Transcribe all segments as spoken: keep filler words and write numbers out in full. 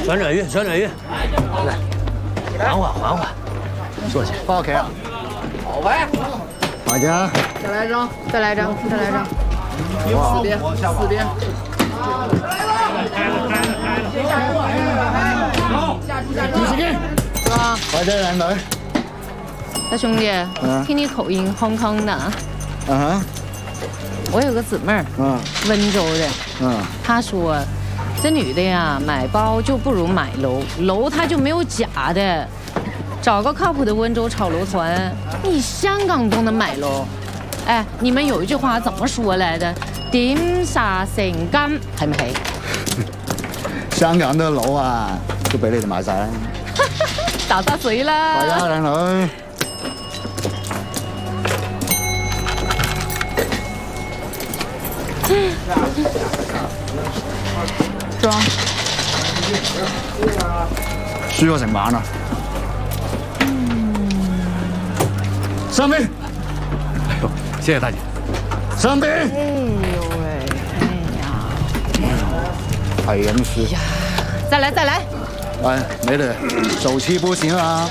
转转运，转转运，来，缓缓缓缓，坐下。 不 OK 啊？ 好呗。 大家再来一张，再来一张，再来一张。四边，四边。 五十斤。 是吧？ 快点两队。 大兄弟， 嗯听你口音，Hong Kong 的。 嗯哼。 我有个姊妹儿， 嗯温州的。 嗯。 她说，这女的呀，买包就不如买楼，楼它就没有假的。找个靠谱的温州炒楼团，你香港都能买楼。哎，你们有一句话怎么说来的？點殺成金，係唔係？ 香港的樓啊，都俾你哋買晒啦。 打打水啦！ 係啊，靚女。 裝。 輸咗成晚啊！三邊。 哎呦，谢谢大姐。 三邊。 哎呦喂，哎呀！ 係咁輸。 再來再來。 喂，你哋手氣不行啊！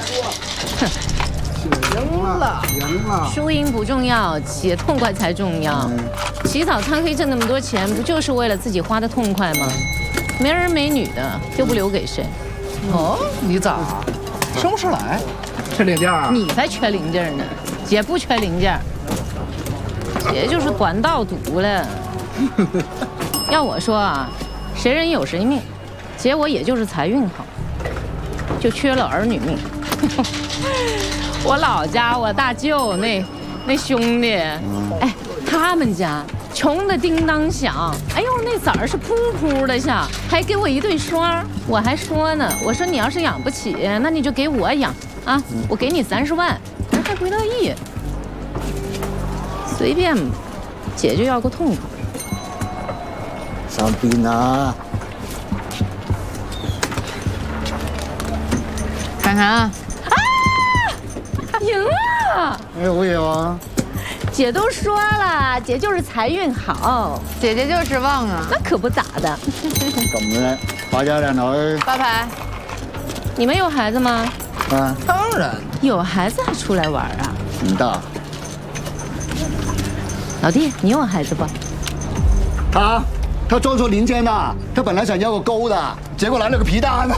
赢了，赢了。输赢不重要，且痛快才重要。起早贪黑挣那么多钱，不就是为了自己花的痛快吗？没儿没女的，又不留给谁？ 哦，你咋生不出来？缺零件啊？ 你才缺零件呢，姐不缺零件，姐就是管道毒了。要我说啊，谁人有谁命，姐我也就是财运好，就缺了儿女命。我老家我大舅那那兄弟，哎，他们家穷的叮当响，哎呦那崽儿是噗噗的响，还给我一对双。我还说呢，我说你要是养不起，那你就给我养啊，我给你三十万，人还不乐意。随便吧，姐就要个痛快。 三邊啊！ 看看啊。赢了！ 哎，好嘢喎！ 姐都说了，姐就是财运好，姐姐就是旺啊，那可不咋的。 咁叻，快啲靚女。 八牌，你们有孩子吗？ 啊， 当然。 有孩子还出来玩啊？ 唔得。 老弟，你有孩子不？ 他他裝錯零件啦，他本來想要個高的，結果來了個皮蛋。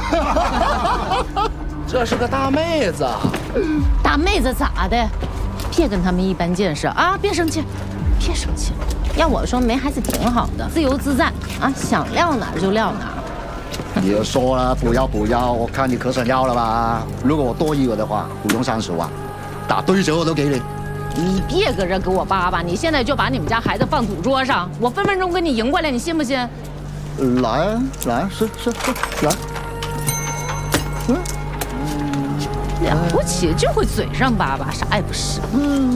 这是个大妹子。 大妹子咋的？别跟他们一般见识啊！别生气，别生气。要我说，没孩子挺好的，自由自在啊，想撂哪儿就撂哪儿。 别说了，不要不要，我看你可想要了吧？如果我多一个的话，不用三十万，打对折我都给你。 你别搁这给我叭叭，你现在就把你们家孩子放赌桌上，我分分钟跟你赢过来，你信不信？ 来啊来，是是是，来。嗯。 了不起，就会嘴上叭叭，啥也不是。嗯。